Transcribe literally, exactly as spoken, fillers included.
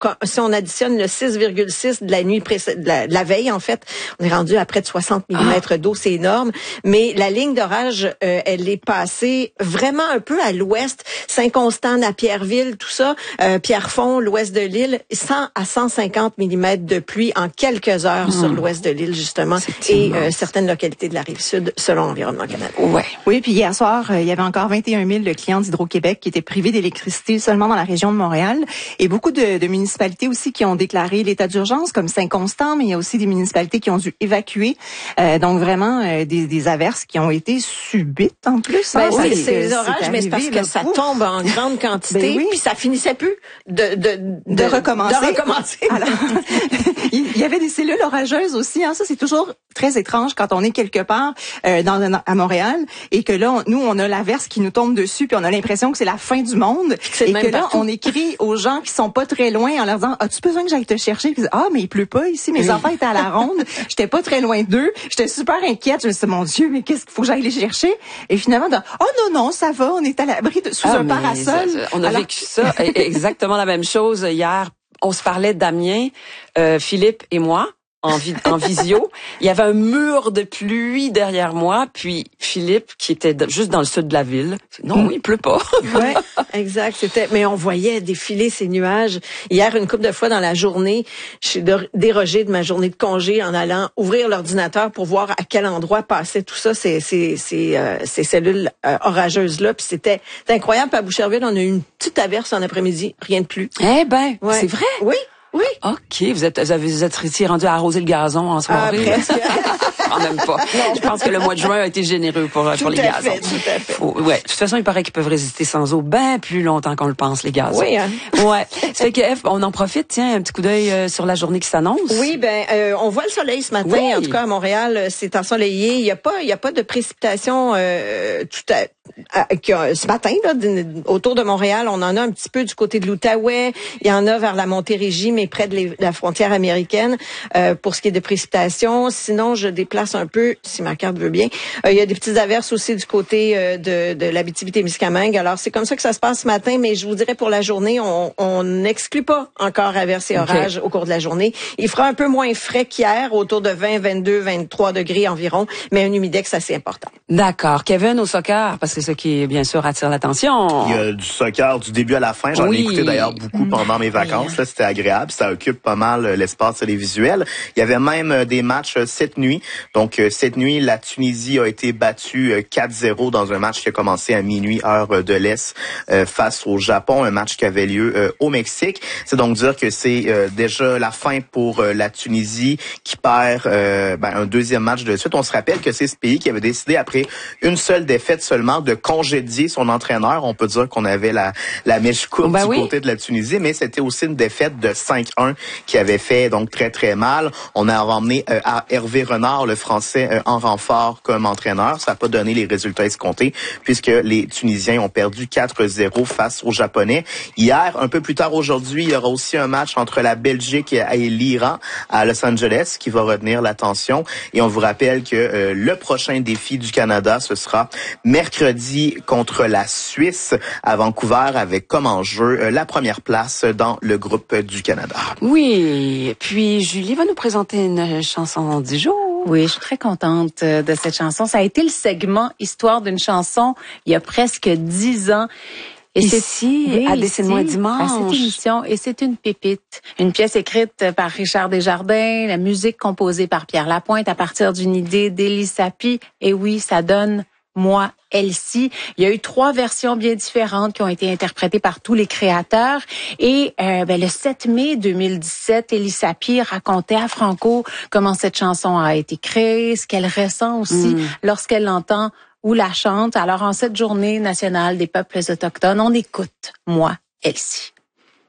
si on additionne le six virgule six de la nuit précédente, de la, de la veille, en fait, on est rendu à près de soixante millimètres d'eau, c'est énorme. Mais la ligne d'orage, euh, elle est passée vraiment un peu à l'ouest, Saint-Constant, Napierville, tout ça, euh, Pierrefonds, l'ouest de l'île, cent à cent cinquante millimètres de pluie en quelques heures mmh. sur l'ouest de l'île, justement, et euh, certaines localités de la Rive-Sud, selon Environnement Canada. Ouais. Oui, puis hier soir, euh, il y avait encore vingt et un mille de clients d'Hydro-Québec qui étaient privés d'électricité seulement dans la région de Montréal, et beaucoup de, de municipalités aussi qui ont déclaré l'état d'urgence, comme Saint-Constant, mais il y a aussi des municipalités qui ont dû évacuer. Euh, donc vraiment euh, des, des averses qui ont été subites en plus. Ben, hein, c'est, oui, c'est les orages, arrivé, mais c'est parce que là, ça ouf. tombe en grande quantité, ben oui. puis ça finissait plus de de de, de recommencer. De recommencer. Alors, il y avait des cellules orageuses aussi. Hein, ça, c'est toujours très étrange quand on est quelque part euh, dans à Montréal et que là, on, nous, on a l'averse qui nous tombe dessus, puis on a l'impression que c'est la fin du monde. C'est et que là, partout. on écrit aux gens qui sont pas très loin en leur disant, as-tu besoin que j'aille te chercher? Puis, ah, mais il pleut pas ici. Mes oui. enfants étaient à la ronde. J'étais pas très loin d'eux. J'étais super inquiète. Je me suis dit, mon Dieu, mais qu'est-ce qu'il faut que j'aille les chercher? Et finalement, dans, oh non, non, ça va. On est à l'abri de, sous ah, un parasol. Ça, on a Alors... vécu ça. Exactement la même chose hier. On se parlait, Damien, euh, Philippe et moi. En, vi- en visio, il y avait un mur de pluie derrière moi, puis Philippe qui était d- juste dans le sud de la ville. Non, il pleut pas. Ouais, exact. C'était, mais on voyait défiler ces nuages. Hier, une couple de fois dans la journée, j'ai dérogé de ma journée de congé en allant ouvrir l'ordinateur pour voir à quel endroit passaient tout ça, ces ces ces, euh, ces cellules euh, orageuses là. Puis c'était, c'était incroyable. Puis à Boucherville, on a eu une petite averse en après-midi, rien de plus. Eh ben, ouais. C'est vrai. Oui. Oui. OK. Vous êtes, vous avez, vous êtes rendu à arroser le gazon en soirée. Ah, presque. Quand même pas. Non. Je pense que le mois de juin a été généreux pour, tout pour les à gazons. Fait, tout à fait. Faut, ouais. De toute façon, il paraît qu'ils peuvent résister sans eau bien plus longtemps qu'on le pense, les gazons. Oui, hein. Ouais. Ça fait que, F, on en profite, tiens, un petit coup d'œil euh, sur la journée qui s'annonce. Oui, ben, euh, on voit le soleil ce matin. Oui. En tout cas, à Montréal, c'est ensoleillé. Il y a pas, il y a pas de précipitations, euh, tout à, à, à, ce matin, là, autour de Montréal. On en a un petit peu du côté de l'Outaouais. Il y en a vers la Montérégie, mais près de les, la frontière américaine, euh, pour ce qui est de précipitations. Sinon, je déplace un peu, si ma carte veut bien. Euh, il y a des petites averses aussi du côté euh, de, de l'Abitibi-Témiscamingue. Alors, c'est comme ça que ça se passe ce matin, mais je vous dirais pour la journée, on n'exclut pas encore averses et orages okay. au cours de la journée. Il fera un peu moins frais qu'hier, autour de vingt, vingt-deux, vingt-trois degrés environ, mais un humidex assez important. D'accord. Kevin, au soccer, parce que c'est ce qui, bien sûr, attire l'attention. Il y a du soccer du début à la fin. J'en oui. ai écouté d'ailleurs beaucoup pendant mes vacances. Là, c'était agréable. Ça occupe pas mal l'espace télévisuel. Il y avait même des matchs cette nuit. Donc, cette nuit, la Tunisie a été battue quatre zéro dans un match qui a commencé à minuit, heure de l'Est, euh, face au Japon. Un match qui avait lieu euh, au Mexique. C'est donc dire que c'est euh, déjà la fin pour euh, la Tunisie qui perd euh, ben, un deuxième match de suite. On se rappelle que c'est ce pays qui avait décidé, après une seule défaite seulement, de congédier son entraîneur. On peut dire qu'on avait la, la mèche courte ben du oui. côté de la Tunisie, mais c'était aussi une défaite de cinq un qui avait fait donc très très mal. On a emmené euh, à Hervé Renard, le Français, euh, en renfort comme entraîneur. Ça n'a pas donné les résultats escomptés puisque les Tunisiens ont perdu quatre zéro face aux Japonais. Hier, un peu plus tard aujourd'hui, il y aura aussi un match entre la Belgique et l'Iran à Los Angeles qui va retenir l'attention. Et on vous rappelle que euh, le prochain défi du Canada, ce sera mercredi contre la Suisse à Vancouver avec comme enjeu euh, la première place dans le groupe du Canada. Oui, puis Julie va nous présenter une chanson du jour. Oui, je suis très contente de cette chanson. Ça a été le segment Histoire d'une chanson il y a presque dix ans. Et ici, oui, à Dessine-moi dimanche. À cette émission. Et c'est une pépite. Une pièce écrite par Richard Desjardins, la musique composée par Pierre Lapointe à partir d'une idée d'Élie Sapi. Et oui, ça donne Moi, Elsie. Il y a eu trois versions bien différentes qui ont été interprétées par tous les créateurs. Et euh, ben, le sept mai deux mille dix-sept, Élie Sapi racontait à Franco comment cette chanson a été créée, ce qu'elle ressent aussi mm. lorsqu'elle l'entend ou la chante. Alors, en cette journée nationale des peuples autochtones, on écoute Moi, Elsie.